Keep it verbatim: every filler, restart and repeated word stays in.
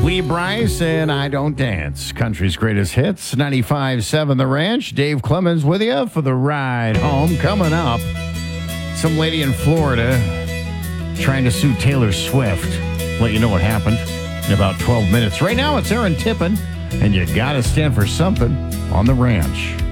Lee Brice and I Don't Dance. Country's greatest hits. ninety-five point seven The Ranch. Dave Clemens with you for the ride home. Coming up, some lady in Florida trying to sue Taylor Swift. Let you know what happened in about twelve minutes. Right now, it's Aaron Tippin, and you got to stand for something on the ranch.